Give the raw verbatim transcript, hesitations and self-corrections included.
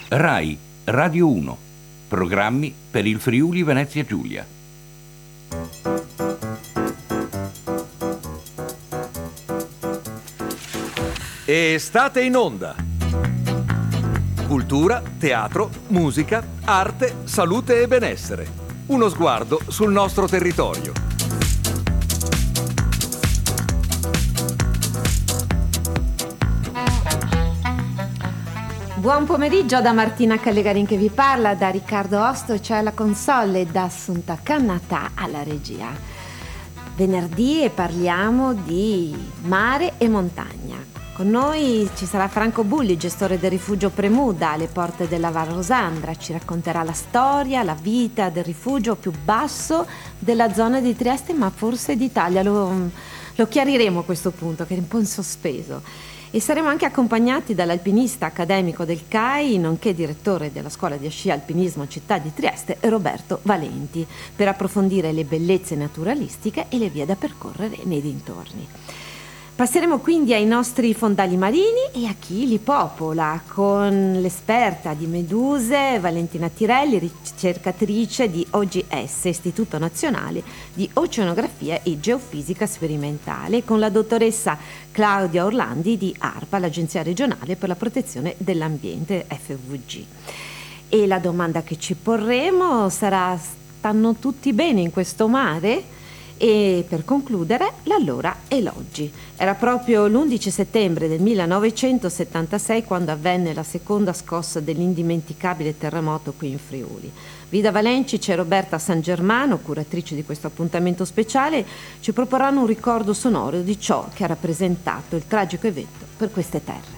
Rai Radio uno. Programmi per il Friuli Venezia Giulia. E state in onda. Cultura, teatro, musica, arte, salute e benessere. Uno sguardo sul nostro territorio. Buon pomeriggio da Martina Callegarin che vi parla, da Riccardo Osto, cioè alla console, e da Assunta Cannatà alla regia. Venerdì e parliamo di mare e montagna. Con noi ci sarà Franco Bulli, gestore del rifugio Premuda alle porte della Val Rosandra. Ci racconterà la storia, la vita del rifugio più basso della zona di Trieste, ma forse d'Italia. Lo, lo chiariremo a questo punto, che è un po' in sospeso. E saremo anche accompagnati dall'alpinista accademico del C A I, nonché direttore della scuola di sci alpinismo Città di Trieste, Roberto Valenti, per approfondire le bellezze naturalistiche e le vie da percorrere nei dintorni. Passeremo quindi ai nostri fondali marini e a chi li popola, con l'esperta di meduse Valentina Tirelli, ricercatrice di O G S, Istituto Nazionale di Oceanografia e Geofisica Sperimentale, con la dottoressa Claudia Orlandi di ARPA, l'Agenzia regionale per la protezione dell'ambiente F V G. E la domanda che ci porremo sarà: stanno tutti bene in questo mare? E per concludere, l'allora e l'oggi. Era proprio l'undici settembre del millenovecentosettantasei quando avvenne la seconda scossa dell'indimenticabile terremoto qui in Friuli. Vida Valencic e Roberta San Germano, curatrici di questo appuntamento speciale, ci proporranno un ricordo sonoro di ciò che ha rappresentato il tragico evento per queste terre.